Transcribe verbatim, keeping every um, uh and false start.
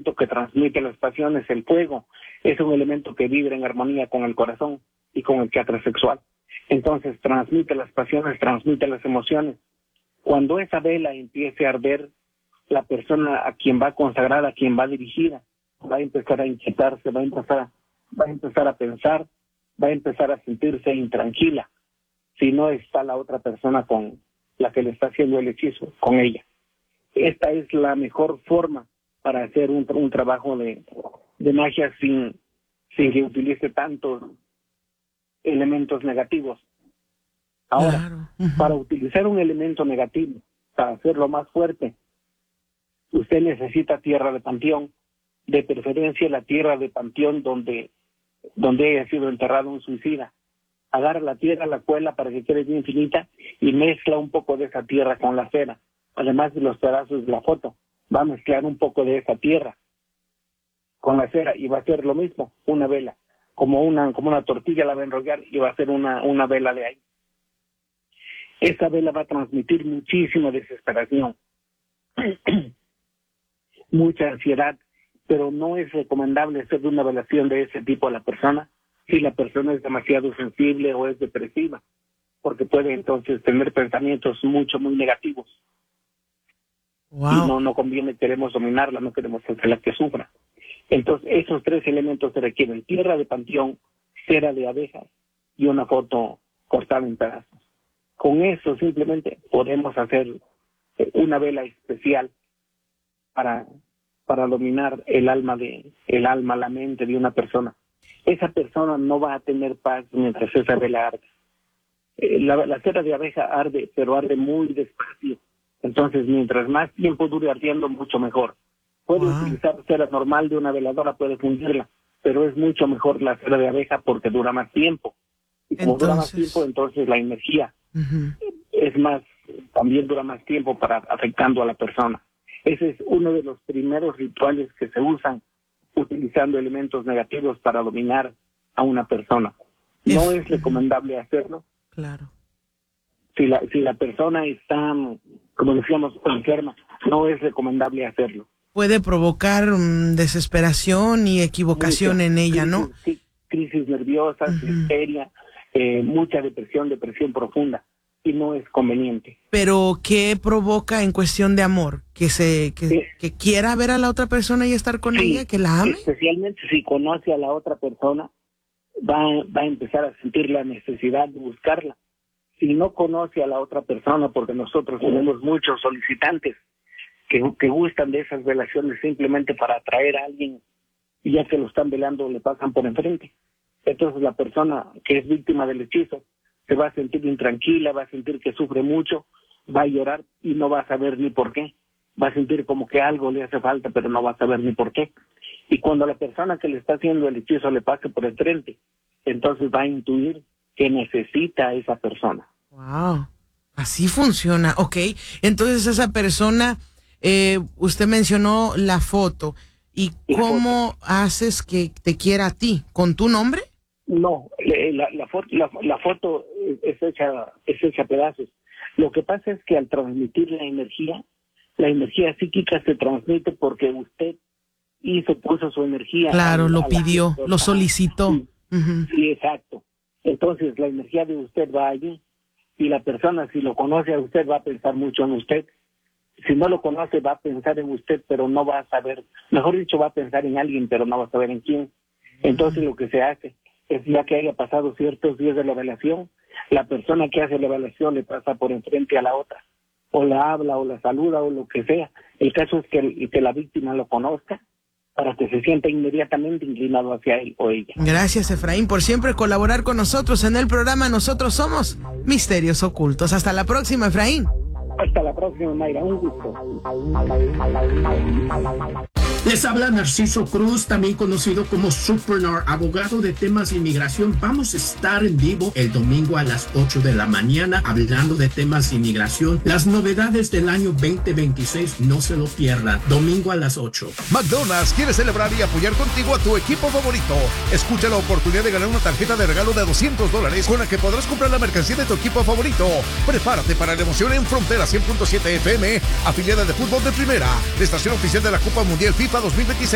elemento que transmite las pasiones, el fuego, es un elemento que vibra en armonía con el corazón y con el chakra sexual. Entonces transmite las pasiones, transmite las emociones. Cuando esa vela empiece a arder, la persona a quien va consagrada, a quien va dirigida, va a empezar a inquietarse, va a empezar a, va a empezar a pensar, va a empezar a sentirse intranquila si no está la otra persona con la que le está haciendo el hechizo, con ella. Esta es la mejor forma para hacer un, un trabajo de, de magia sin, sin que utilice tantos elementos negativos. Ahora, claro. Uh-huh. Para utilizar un elemento negativo, para hacerlo más fuerte, usted necesita tierra de panteón, de preferencia la tierra de panteón donde, donde haya sido enterrado un suicida. Agarra la tierra, la cuela para que quede bien finita y mezcla un poco de esa tierra con la cera. Además de los pedazos de la foto, va a mezclar un poco de esa tierra con la cera y va a hacer lo mismo, una vela, como una como una tortilla la va a enrollar y va a hacer una, una vela de ahí. Esa vela va a transmitir muchísima desesperación, mucha ansiedad, pero no es recomendable hacer una velación de ese tipo a la persona si la persona es demasiado sensible o es depresiva, porque puede entonces tener pensamientos mucho, muy negativos. Wow. Y no, no conviene, queremos dominarla, no queremos hacerla que sufra. Entonces, esos tres elementos se requieren: tierra de panteón, cera de abejas y una foto cortada en pedazos. Con eso simplemente podemos hacer una vela especial para, para dominar el alma, de, el alma, la mente de una persona. Esa persona no va a tener paz mientras esa vela arde. Eh, la, la cera de abeja arde, pero arde muy despacio. Entonces, mientras más tiempo dure ardiendo, mucho mejor. Puede wow. utilizar cera normal de una veladora, puede fundirla, pero es mucho mejor la cera de abeja porque dura más tiempo. Y como entonces... dura más tiempo, entonces la energía uh-huh. es más, también dura más tiempo para afectando a la persona. Ese es uno de los primeros rituales que se usan utilizando elementos negativos para dominar a una persona. No es, es recomendable hacerlo. Claro. Si la, si la persona está, como decíamos, enferma, no es recomendable hacerlo. Puede provocar um, desesperación y equivocación mucha, en ella, crisis, ¿no? Sí, crisis nerviosas, uh-huh. histeria, eh, mucha depresión, depresión profunda, y no es conveniente. Pero ¿qué provoca en cuestión de amor? ¿Que se que, sí. que quiera ver a la otra persona y estar con sí, ella? ¿Que la ame? Especialmente si conoce a la otra persona, va, va a empezar a sentir la necesidad de buscarla. Si no conoce a la otra persona, porque nosotros tenemos muchos solicitantes que, que gustan de esas velaciones simplemente para atraer a alguien, y ya que lo están velando le pasan por enfrente. Entonces la persona que es víctima del hechizo se va a sentir intranquila, va a sentir que sufre mucho, va a llorar y no va a saber ni por qué. Va a sentir como que algo le hace falta, pero no va a saber ni por qué. Y cuando la persona que le está haciendo el hechizo le pase por el frente, entonces va a intuir que necesita a esa persona. Wow, así funciona. Ok, entonces esa persona, eh, usted mencionó la foto. ¿Y cómo foto. haces que te quiera a ti? ¿Con tu nombre? No, la, la, foto, la, la foto es hecha, es hecha a pedazos. Lo que pasa es que al transmitir la energía, la energía psíquica se transmite porque usted hizo, puso su energía. Claro, a, lo a pidió, la, lo solicitó. Sí, uh-huh. sí, exacto. Entonces la energía de usted va allí y la persona, si lo conoce a usted, va a pensar mucho en usted. Si no lo conoce, va a pensar en usted, pero no va a saber, mejor dicho, va a pensar en alguien, pero no va a saber en quién. Entonces lo que se hace es, ya que haya pasado ciertos días de la velación, la persona que hace la velación le pasa por enfrente a la otra, o la habla, o la saluda, o lo que sea. El caso es que, que la víctima lo conozca, para que se sienta inmediatamente inclinado hacia él o ella. Gracias, Efraín, por siempre colaborar con nosotros en el programa Nosotros Somos Misterios Ocultos. Hasta la próxima, Efraín. Hasta la próxima, Mayra. Un gusto. Les habla Narciso Cruz, también conocido como Supernor, abogado de temas de inmigración. Vamos a estar en vivo el domingo a las ocho de la mañana hablando de temas de inmigración. Las novedades del año veinte veintiséis, no se lo pierdan. Domingo a las ocho. McDonald's quiere celebrar y apoyar contigo a tu equipo favorito. Escucha la oportunidad de ganar una tarjeta de regalo de doscientos dólares con la que podrás comprar la mercancía de tu equipo favorito. Prepárate para la emoción en Frontera cien punto siete F M, afiliada de fútbol de primera, la estación oficial de la Copa Mundial FIFA dos mil veintiséis.